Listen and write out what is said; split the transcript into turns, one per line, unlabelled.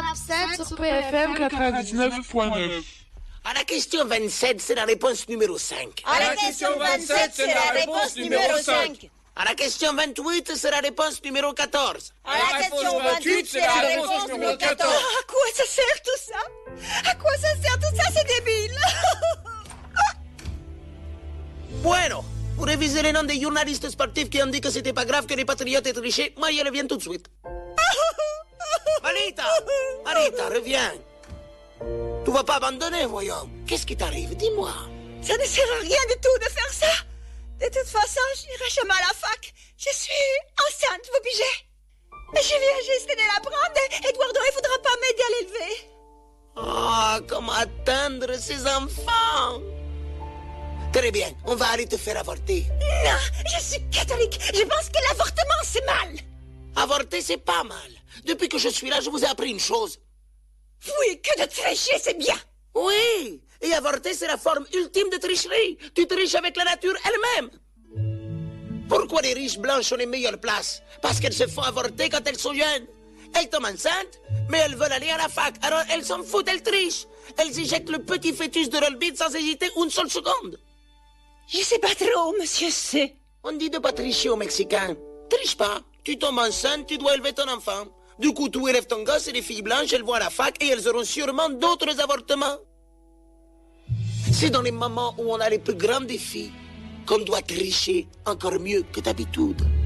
absinthe sur PFM 99.9.
À la question 27, c'est la réponse numéro 5.
À la question 27, c'est la réponse numéro 5.
À la question 28, c'est la réponse numéro 14.
À la question 28, c'est la réponse numéro 14.
À quoi ça sert tout ça? À quoi ça sert tout ça? C'est débile.
Bueno, pour réviser les noms des journalistes sportifs qui ont dit que c'était pas grave que les patriotes aient triché, Maria revient tout de suite. Marita, reviens. Tu vas pas abandonner, voyons. Qu'est-ce qui t'arrive? Dis-moi.
Ça ne sert à rien du tout de faire ça. De toute façon, j'irai jamais à la fac. Je suis enceinte, vous pigez. Mais je viens juste de l'apprendre. Eduardo, il faudra pas m'aider à l'élever.
Ah, comment atteindre ces enfants? Très bien, on va aller te faire avorter.
Non, je suis catholique. Je pense que l'avortement, c'est mal.
Avorter, c'est pas mal. Depuis que je suis là, je vous ai appris une chose.
Oui, que de tricher, c'est bien.
Oui, et avorter, c'est la forme ultime de tricherie. Tu triches avec la nature elle-même. Pourquoi les riches blanches ont les meilleures places? Parce qu'elles se font avorter quand elles sont jeunes. Elles tombent enceintes, mais elles veulent aller à la fac. Alors elles s'en foutent, elles trichent. Elles éjectent le petit fœtus de leur bide sans hésiter une seule seconde.
Je sais pas trop, monsieur C.
On dit de pas tricher aux Mexicains. Triche pas. Tu tombes enceinte, tu dois élever ton enfant. Du coup, tu élèves ton gosse et les filles blanches, elles vont à la fac et elles auront sûrement d'autres avortements. C'est dans les moments où on a les plus grands défis qu'on doit tricher encore mieux que d'habitude.